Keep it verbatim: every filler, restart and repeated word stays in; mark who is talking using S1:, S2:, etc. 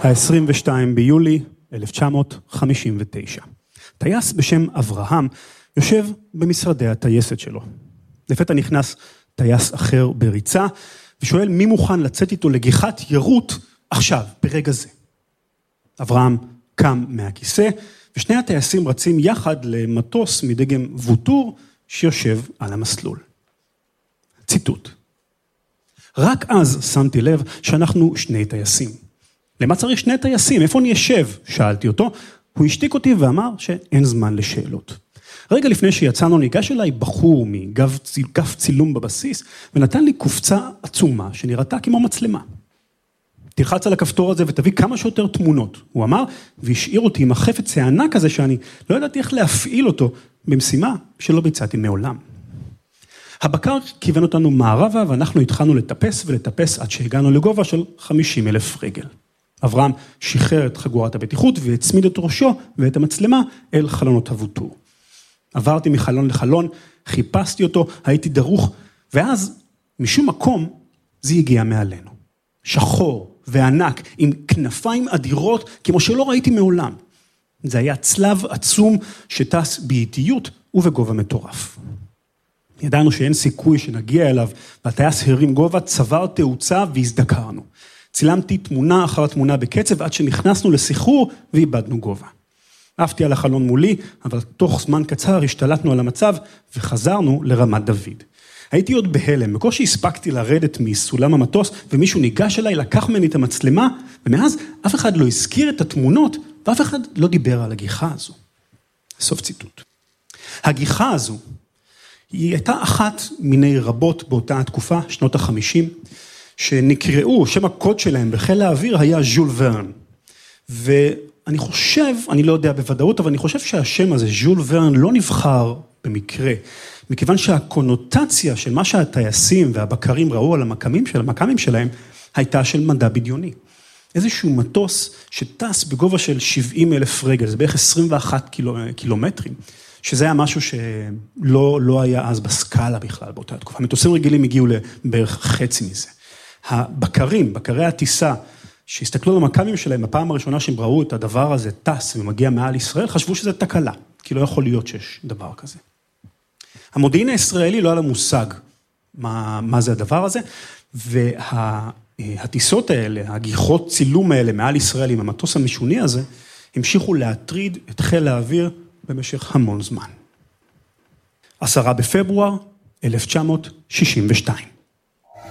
S1: ה-עשרים ושניים ביולי אלף תשע מאות חמישים ותשע. טייס בשם אברהם יושב במשרדי הטייסת שלו. לפתע נכנס טייס אחר בריצה, ושואל מי מוכן לצאת איתו לגיחת ירות עכשיו, ברגע זה. אברהם קם מהכיסא, ושני הטייסים רצים יחד למטוס מדגם ווטור שיושב על המסלול. ציטוט. רק אז שמתי לב שאנחנו שני טייסים. למה צריך שני טייסים? איפה נשב? שאלתי אותו. הוא השתיק אותי ואמר שאין זמן לשאלות. רגע לפני שיצאנו ניגש אליי בחור מגף צילום בבסיס, ונתן לי קופצה עצומה שנראתה כמו מצלמה. תלחץ על הכפתור הזה ותביא כמה שיותר תמונות. הוא אמר, והשאיר אותי עם החפץ הענק הזה שאני לא ידעתי איך להפעיל אותו במשימה שלא ביצעתי מעולם. הבקר כיוון אותנו מערבה, ואנחנו התחלנו לטפס ולטפס עד שהגענו לגובה של חמישים אלף רגל. אברהם שחרר את חגורת הבטיחות והצמיד את ראשו ואת המצלמה אל חלונות הווטור. עברתי מחלון לחלון, חיפשתי אותו, הייתי דרוך, ואז משום מקום זה הגיע מעלינו. שחור וענק, עם כנפיים אדירות, כמו שלא ראיתי מעולם. זה היה צלב עצום שטס באיטיות ובגובה מטורף. ידענו שאין סיכוי שנגיע אליו, והטייס הרים גובה, צבר תאוצה והזדקרנו. צילמתי תמונה אחר תמונה בקצב, עד שנכנסנו לסחרור ואיבדנו גובה. עפתי על החלון מולי, אבל תוך זמן קצר השתלטנו על המצב, וחזרנו לרמת דוד. הייתי עוד בהלם, בקושי הספקתי לרדת מסולם המטוס, ומישהו ניגש אליי, לקח ממני את המצלמה, ומאז אף אחד לא הזכיר את התמונות, ואף אחד לא דיבר על הגיחה הזו. סוף ציטוט. הגיחה הזו, היא הייתה אחת מיני רבות באותה התקופה, שנות החמישים, שנקראו, שם הקוד שלהם בחיל האוויר היה ז'ול ורן. ואני חושב, אני לא יודע בוודאות, אבל אני חושב שהשם הזה, ז'ול ורן, לא נבחר במקרה, מכיוון שהקונוטציה של מה שהטייסים והבקרים ראו על המקמים, של המקמים שלהם, הייתה של מדע בדיוני. איזשהו מטוס שטס בגובה של שבעים אלף רגל, זה בערך עשרים ואחד קילו, קילומטרים, שזה היה משהו שלא לא היה אז בסקאלה בכלל באותה תקופה. מטוסים רגילים הגיעו לבערך חצי מזה. הבקרים, בקרי הטיסה, שהסתכלו על המקמים שלהם, הפעם הראשונה שהם ראו את הדבר הזה טס ומגיע מעל ישראל, חשבו שזה תקלה, כי לא יכול להיות שיש דבר כזה. המודיעין הישראלי לא היה לה מושג מה, מה זה הדבר הזה, והטיסות האלה, הגיחות צילום האלה מעל ישראל עם המטוס המשוני הזה, המשיכו להטריד את חיל האוויר במשך המון זמן. עשרה בפברואר אלף תשע מאות שישים ושתיים.